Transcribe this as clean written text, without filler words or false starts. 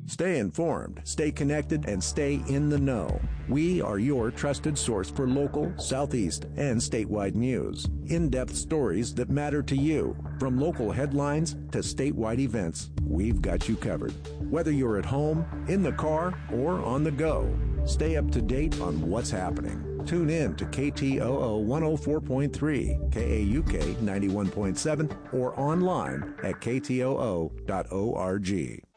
Stay informed, stay connected, and stay in the know. We are your trusted source for local, Southeast, and statewide news. In-depth stories that matter to you. From local headlines to statewide events, we've got you covered. Whether you're at home, in the car, or on the go, stay up to date on what's happening. Tune in to KTOO 104.3, KAUK 91.7, or online at ktoo.org.